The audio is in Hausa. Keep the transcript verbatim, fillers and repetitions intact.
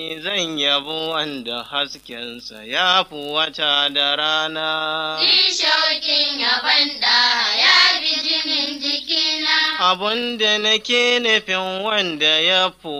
zan yabo wanda haskensa ya fi wata da rana. Ni shauƙin yabon da ya fi jinin jikina. Abun da nake nufin wanda ya fi